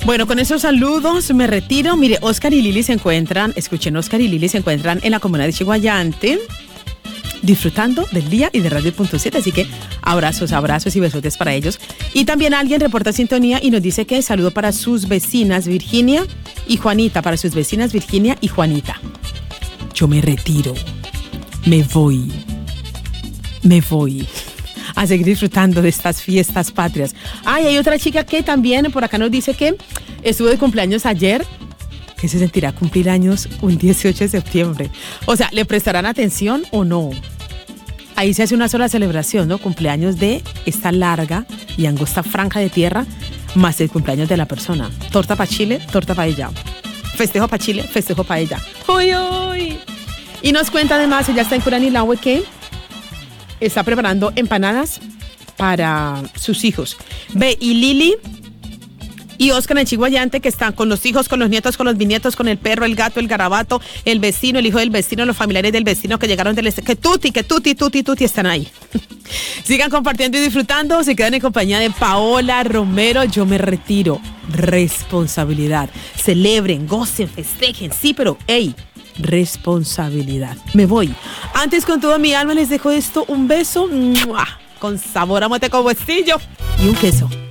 Bueno, con esos saludos me retiro. Mire, Oscar y Lili se encuentran, escuchen, Oscar y Lili se encuentran en la comuna de Chiguayante, disfrutando del día y de Radio.7, así que abrazos y besotes para ellos. Y también alguien reporta sintonía y nos dice que saludo para sus vecinas Virginia y Juanita, Yo me retiro, me voy a seguir disfrutando de estas fiestas patrias. Ay, hay otra chica que también por acá nos dice que estuvo de cumpleaños ayer, que se sentirá cumplir años un 18 de septiembre. O sea, ¿le prestarán atención o no? Ahí se hace una sola celebración, ¿no? Cumpleaños de esta larga y angosta franja de tierra, más el cumpleaños de la persona. Torta para Chile, torta para ella. Festejo para Chile, festejo para ella. ¡Uy, uy! Y nos cuenta además, ella está en Curanilahue, que está preparando empanadas para sus hijos. Ve, y Lili y Oscar en Chiguayante, que están con los hijos, con los nietos, con los bisnietos, con el perro, el gato, el garabato, el vecino, el hijo del vecino, los familiares del vecino que llegaron del que tuti están ahí. Sigan compartiendo y disfrutando. Se quedan en compañía de Paola Romero. Yo me retiro. Responsabilidad. Celebren, gocen, festejen. Sí, pero, responsabilidad. Me voy. Antes, con toda mi alma, les dejo esto. Un beso con sabor a mote con huesillo y un queso.